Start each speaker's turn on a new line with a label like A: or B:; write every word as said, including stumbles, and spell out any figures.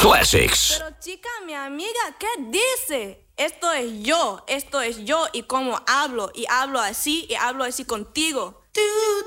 A: Classics.
B: Pero chica, mi amiga, ¿qué dice? Esto es yo, esto es yo y cómo hablo, y hablo así, y hablo así contigo. Tú